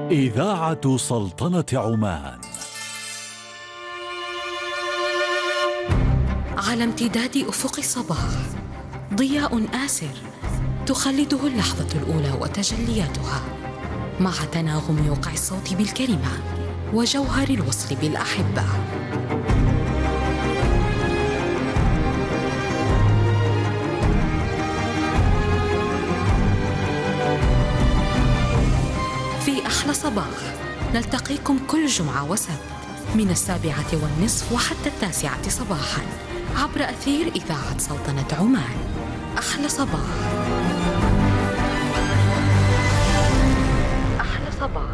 إذاعة سلطنة عمان. على امتداد أفق الصباح ضياء آسر تخلده اللحظة الأولى وتجلياتها، مع تناغم يوقع الصوت بالكلمة وجوهر الوصل بالأحبة. في أحلى صباح نلتقيكم كل جمعة وسبت من 7:30 وحتى 9 صباحاً عبر أثير إذاعة سلطنة عمان. أحلى صباح. أحلى صباح.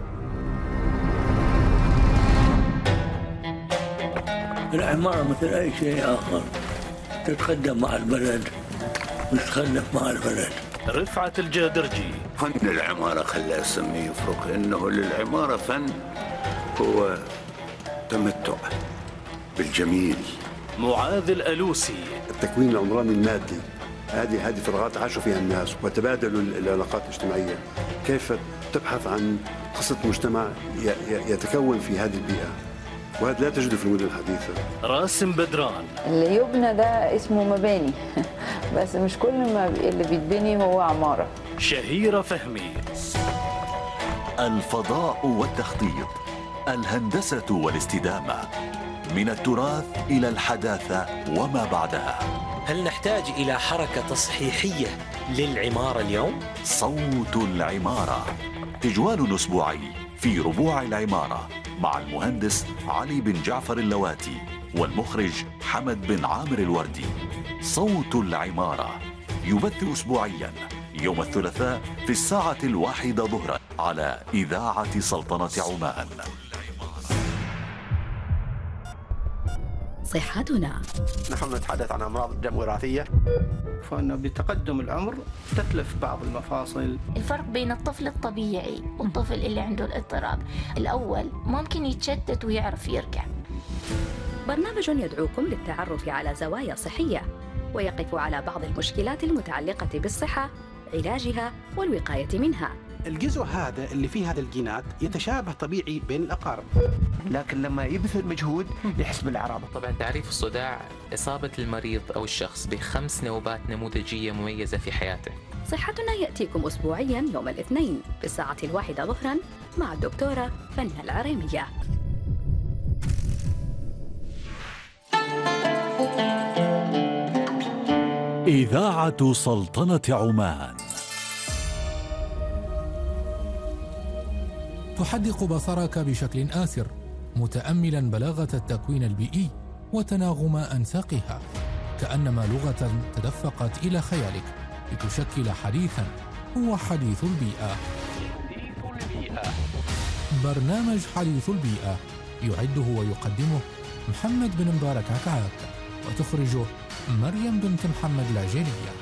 العمارة مثل أي شيء آخر تتقدم مع البلد وتتخلف مع البلد. رفعت الجادرجي. فن العمارة خلى أسميه يفرق، إنه للعمارة فن هو تمتع بالجميل. معاذ الألوسي. التكوين العمراني المادي هذه فراغات عاشوا فيها الناس وتبادلوا العلاقات الاجتماعية. كيف تبحث عن قصة مجتمع يتكون في هذه البيئة، وهذا لا تجده في المدن الحديثة. راسم بدران. اللي يبنى ده اسمه مباني بس مش كل ما اللي بيتبني هو عمارة. شهيرة فهمي. الفضاء والتخطيط، الهندسة والاستدامة، من التراث إلى الحداثة وما بعدها. هل نحتاج إلى حركة تصحيحية للعمارة اليوم؟ صوت العمارة، تجوال أسبوعي في ربوع العمارة مع المهندس علي بن جعفر اللواتي والمخرج حمد بن عامر الوردي. صوت العمارة يبث أسبوعيا يوم الثلاثاء في 1:00 ظهرا على إذاعة سلطنة عمان. صحتنا. نحن نتحدث عن أمراض الدم وراثية، فإنه بتقدم العمر تتلف بعض المفاصل. الفرق بين الطفل الطبيعي والطفل اللي عنده الاضطراب، الأول ممكن يتشتت ويعرف يرجع. برنامج يدعوكم للتعرف على زوايا صحية ويقف على بعض المشكلات المتعلقة بالصحة، علاجها والوقاية منها. الجزء هذا اللي فيه هذا الجينات يتشابه طبيعي بين الأقارب، لكن لما يبذل مجهود يحس بالأعراض. طبعا تعريف الصداع إصابة المريض أو الشخص ب5 نوبات نموذجية مميزة في حياته. صحتنا يأتيكم أسبوعيا يوم الاثنين في 1:00 ظهرا مع الدكتورة فنة العريمية. إذاعة سلطنة عمان تحدق بصرك بشكل آسر، متأملا بلاغة التكوين البيئي وتناغم أنساقها، كأنما لغة تدفقت إلى خيالك لتشكل حديثا هو حديث البيئة. برنامج حديث البيئة يعده ويقدمه محمد بن مبارك عكعاك، وتخرجه مريم بنت محمد العجيلية.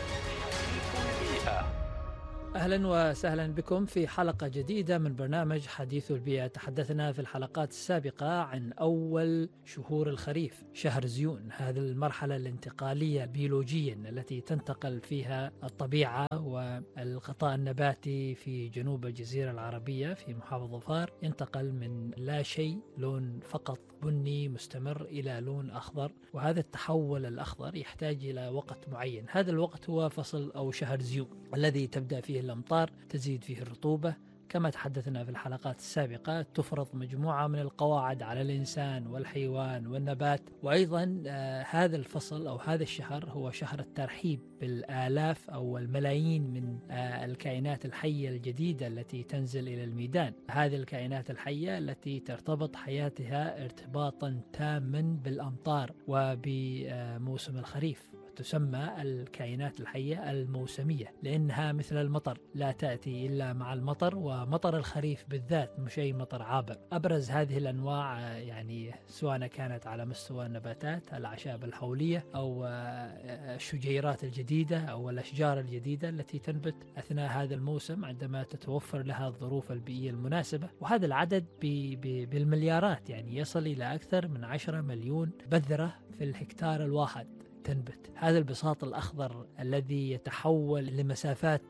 أهلا وسهلا بكم في حلقة جديدة من برنامج حديث البيئة. تحدثنا في الحلقات السابقة عن أول شهور الخريف، شهر زيون، هذه المرحلة الانتقالية بيولوجيا التي تنتقل فيها الطبيعة والغطاء النباتي في جنوب الجزيرة العربية في محافظة ظفار، ينتقل من لا شيء، لون فقط بني مستمر، إلى لون أخضر، وهذا التحول الأخضر يحتاج إلى وقت معين. هذا الوقت هو فصل أو شهر زيون الذي تبدأ فيه الأمطار، تزيد فيه الرطوبة. كما تحدثنا في الحلقات السابقة تفرض مجموعة من القواعد على الإنسان والحيوان والنبات. وأيضا هذا الفصل أو هذا الشهر هو شهر الترحيب بالآلاف أو الملايين من الكائنات الحية الجديدة التي تنزل إلى الميدان. هذه الكائنات الحية التي ترتبط حياتها ارتباطا تاما بالأمطار وبموسم الخريف، تسمى الكائنات الحية الموسمية، لأنها مثل المطر لا تأتي إلا مع المطر، ومطر الخريف بالذات مش أي مطر عابر. أبرز هذه الأنواع يعني سواء كانت على مستوى النباتات، الأعشاب الحولية، أو الشجيرات الجديدة أو الأشجار الجديدة التي تنبت أثناء هذا الموسم عندما تتوفر لها الظروف البيئية المناسبة. وهذا العدد بالمليارات، يعني يصل إلى أكثر من 10 مليون بذرة في الهكتار الواحد تنبت. هذا البساط الأخضر الذي يتحول لمسافات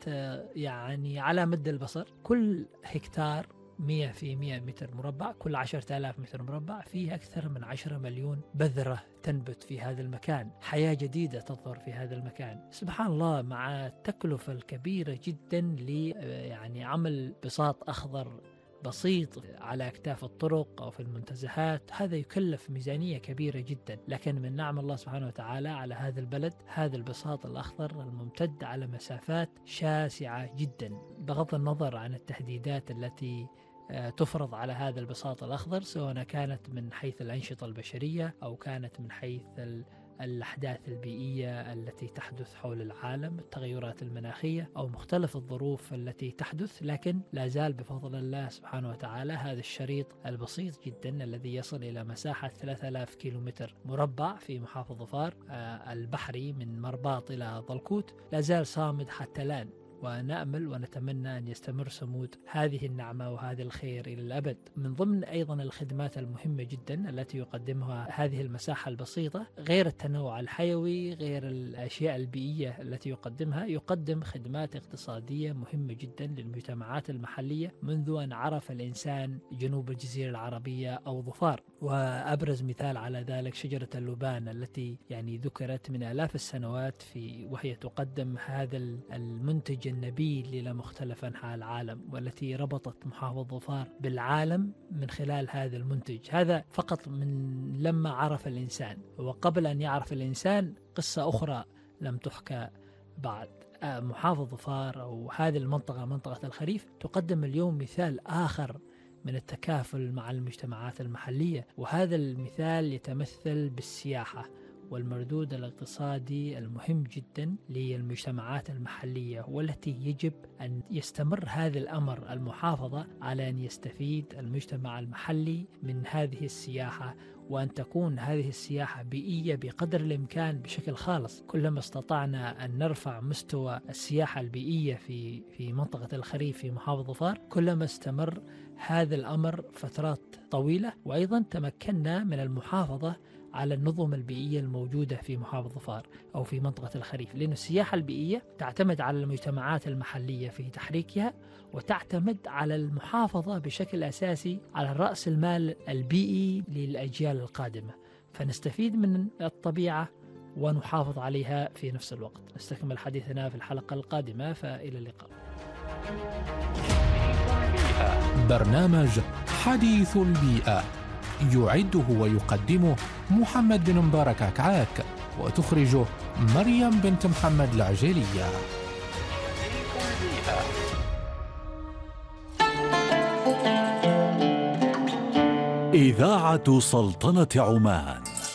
يعني على مد البصر، كل هكتار 100 في 100 متر مربع، كل 10,000 متر مربع فيه أكثر من 10 مليون بذرة تنبت في هذا المكان. حياة جديدة تظهر في هذا المكان. سبحان الله، مع التكلفة الكبيرة جدا يعني عمل بساط أخضر بسيط على أكتاف الطرق أو في المنتزهات، هذا يكلف ميزانية كبيرة جدا، لكن من نعم الله سبحانه وتعالى على هذا البلد هذا البساط الأخضر الممتد على مسافات شاسعة جدا، بغض النظر عن التهديدات التي تفرض على هذا البساط الأخضر، سواء كانت من حيث الأنشطة البشرية أو كانت من حيث الأحداث البيئية التي تحدث حول العالم، التغيرات المناخية أو مختلف الظروف التي تحدث. لكن لا زال بفضل الله سبحانه وتعالى هذا الشريط البسيط جدا الذي يصل إلى مساحة 3000 كيلومتر مربع في محافظة ظفار البحري من مرباط إلى ضلكوت لا زال صامد حتى الآن، ونأمل ونتمنى أن يستمر صمود هذه النعمة وهذا الخير إلى الأبد. من ضمن أيضا الخدمات المهمة جدا التي يقدمها هذه المساحة البسيطة، غير التنوع الحيوي، غير الأشياء البيئية التي يقدمها، يقدم خدمات اقتصادية مهمة جدا للمجتمعات المحلية منذ أن عرف الإنسان جنوب الجزيرة العربية أو ظفار. وأبرز مثال على ذلك شجرة اللبان التي يعني ذكرت من آلاف السنوات وهي تقدم هذا المنتج النبيل إلى مختلف أنحاء العالم، والتي ربطت محافظة ظفار بالعالم من خلال هذا المنتج. هذا فقط من لما عرف الإنسان، وقبل أن يعرف الإنسان قصة أخرى لم تحكى بعد. محافظة ظفار أو هذه المنطقة، منطقة الخريف، تقدم اليوم مثال آخر من التكافل مع المجتمعات المحلية، وهذا المثال يتمثل بالسياحة والمردود الاقتصادي المهم جدا للمجتمعات المحلية، والتي يجب أن يستمر هذا الأمر. المحافظة على أن يستفيد المجتمع المحلي من هذه السياحة، وأن تكون هذه السياحة بيئية بقدر الإمكان بشكل خالص. كلما استطعنا أن نرفع مستوى السياحة البيئية في منطقة الخريف في محافظة ظفار، كلما استمر هذا الأمر فترات طويلة، وأيضا تمكنا من المحافظة على النظم البيئية الموجودة في محافظة ظفار أو في منطقة الخريف، لأن السياحة البيئية تعتمد على المجتمعات المحلية في تحريكها، وتعتمد على المحافظة بشكل أساسي على رأس المال البيئي للأجيال القادمة، فنستفيد من الطبيعة ونحافظ عليها في نفس الوقت. نستكمل حديثنا في الحلقة القادمة، فإلى اللقاء. برنامج حديث البيئة يعده ويقدمه محمد بن مبارك عكعاك، وتخرجه مريم بنت محمد العجيلية. إذاعة سلطنة عمان.